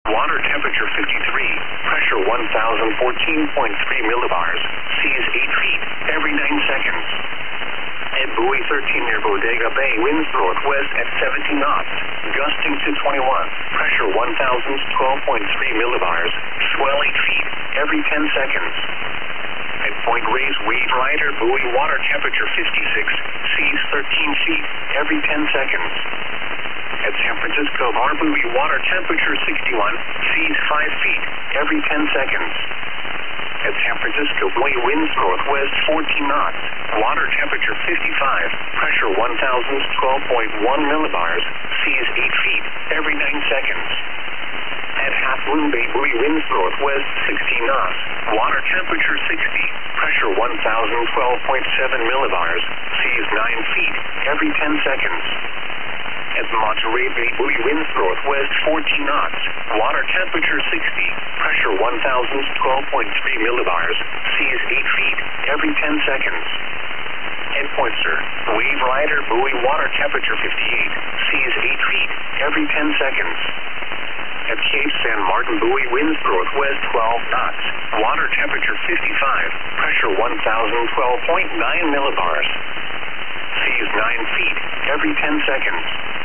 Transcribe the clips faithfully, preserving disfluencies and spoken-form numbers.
Water temperature fifty-three. Pressure one thousand fourteen point three millibars. Seas eight feet every nine seconds. At buoy thirteen near Bodega Bay, winds northwest at seventeen knots, gusting to twenty-one. Pressure one thousand twelve point three millibars. Swell eight feet every ten seconds. At Point Reyes, wave rider, buoy water temperature fifty-six. Seas thirteen feet every ten seconds. At San Francisco Bar, buoy water temperature sixty-one. Seas five feet every ten seconds. At San Francisco buoy, winds northwest fourteen knots. Water temperature fifty-five. Pressure one thousand twelve point one millibars. Seas eight feet every nine seconds. At Half Moon Bay, buoy, winds northwest sixteen knots. Water temperature sixty. Pressure one thousand twelve point seven millibars. Seas nine feet every ten seconds. At Monterey Bay, buoy, winds northwest fourteen knots. Water temperature sixty. Pressure one thousand twelve point three millibars. Seas eight feet every ten seconds. At Pointer, wave rider, buoy, water temperature fifty-eight. Seas eight feet every ten seconds. At Cape San Martin, buoy, winds northwest twelve knots. Water temperature fifty-five. Pressure one thousand twelve point nine millibars. Seas nine feet every ten seconds.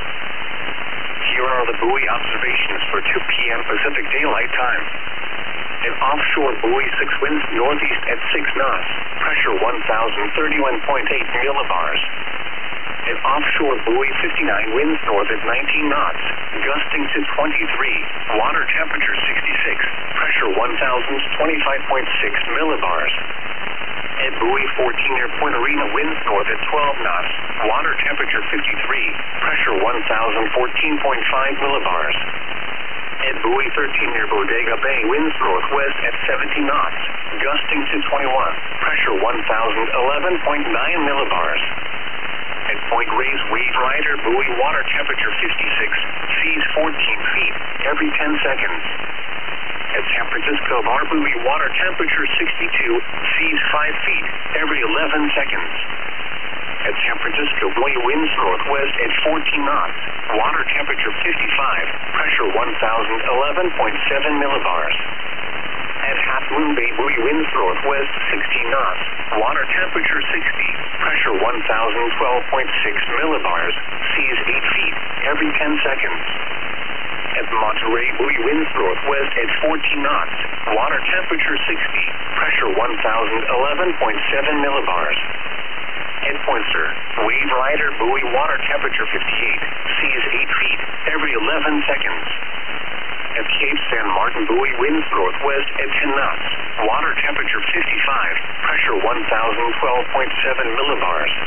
Here are the buoy observations for two p m Pacific Daylight Time. An offshore buoy, six winds northeast at six knots. Pressure one thousand thirty-one point eight millibars. An offshore buoy, fifty-nine, winds north at nineteen knots, gusting to twenty-three. Water temperature sixty-six. Pressure one thousand twenty-five point six millibars. At buoy fourteen near Point Arena, winds north at twelve knots. Water temperature fifty-three. Pressure one thousand fourteen point five millibars. At buoy thirteen near Bodega Bay, winds northwest at seventeen knots, gusting to twenty-one. Pressure one thousand eleven point nine millibars. At Point Reyes, wave rider, buoy, water temperature fifty-six. Seas fourteen feet every ten seconds. At San Francisco Bar, buoy, water temperature sixty-two. Seas five feet every eleven seconds. At San Francisco buoy, winds northwest at fourteen knots. Water temperature fifty-five. Pressure one thousand eleven point seven millibars. At Half Moon Bay, buoy, winds northwest sixteen knots. Water temperature sixty. Pressure one thousand twelve point six millibars. Seas eight feet every ten seconds. At Monterey, buoy, winds northwest at fourteen knots. Water temperature sixty. Pressure one thousand eleven point seven millibars. At Pointer, wave rider, buoy, water temperature fifty-eight. Seas eight feet every eleven seconds. At Cape San Martin, buoy, winds northwest at ten knots. Water temperature fifty-five. Pressure one thousand twelve point seven millibars.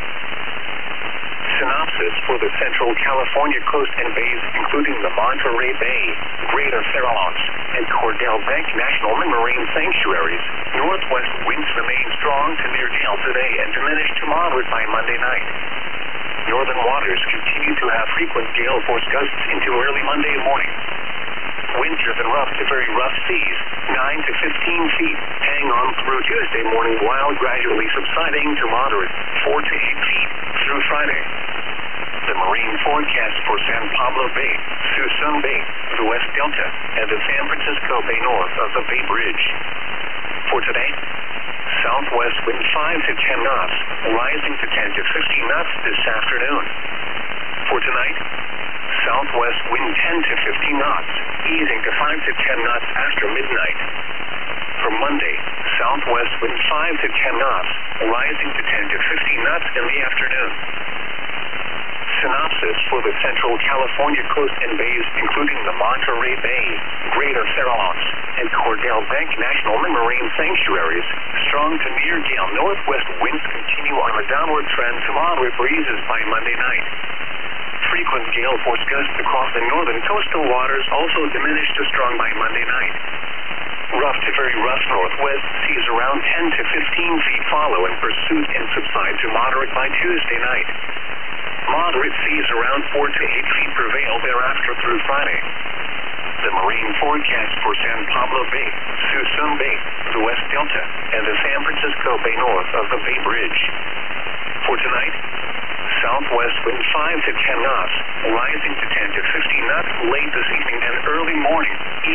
Synopsis for the Central California coast and bays, including the Monterey Bay, Greater Farallones, and Cordell Bank National Marine Sanctuaries. Northwest winds remain strong to near gale today and diminish to moderate by Monday night. Northern waters continue to have frequent gale force gusts into early Monday morning. Wind-driven rough to very rough seas, nine to fifteen feet, hang on through Tuesday morning while gradually subsiding to moderate, four to eight feet through Friday. The marine forecast for San Pablo Bay, Suisun Bay, the West Delta, and the San Francisco Bay north of the Bay Bridge. For today, southwest wind five to ten knots, rising to ten to fifteen knots this afternoon. For tonight, southwest wind ten to fifteen knots, easing to five to ten knots after midnight. For Monday, southwest wind five to ten knots, rising to ten to fifteen knots in the afternoon. Synopsis for the Central California coast and bays, including the Monterey Bay, Greater Farallones, and Cordell Bank National Marine Sanctuaries. Strong to near gale northwest winds continue on a downward trend to moderate breezes by Monday night. Frequent gale force gusts across the northern coastal waters also diminish to strong by Monday night. Rough to very rough northwest seas around ten to fifteen feet follow in pursuit and subside to moderate by Tuesday night. Moderate seas around four to eight feet prevail thereafter through Friday. The marine forecast for San Pablo Bay, Suisun Bay, the West Delta, and the San Francisco Bay north of the Bay Bridge. For tonight, southwest wind five to ten knots, rising to ten to fifteen knots late this evening and early morning.